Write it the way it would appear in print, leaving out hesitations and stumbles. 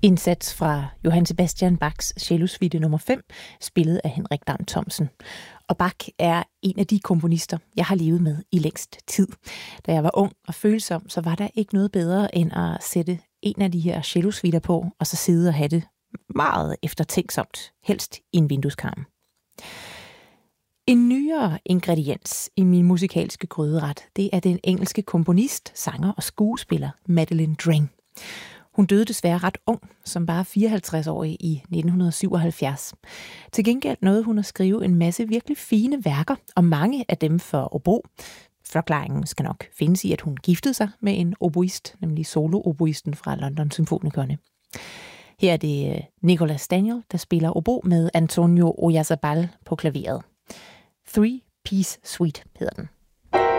En sats fra Johann Sebastian Bachs cellosuite nummer 5, spillet af Henrik Dam Thomsen. Og Bach er en af de komponister, jeg har levet med i længst tid. Da jeg var ung og følsom, så var der ikke noget bedre end at sætte en af de her cellosuiter på, og så sidde og have det meget eftertænksomt, helst i en vindueskarm. En nyere ingrediens i min musikalske gryderet, det er den engelske komponist, sanger og skuespiller Madeleine Dring. Hun døde desværre ret ung, som bare 54-årig i 1977. Til gengæld nåede hun at skrive en masse virkelig fine værker, og mange af dem for obo. Forklaringen skal nok findes i, at hun giftede sig med en oboist, nemlig solo-oboisten fra London Symfonikerne. Her er det Nicholas Daniel, der spiller obo med Antonio Oyarzabal på klaveret. Three Piece Suite hedder den.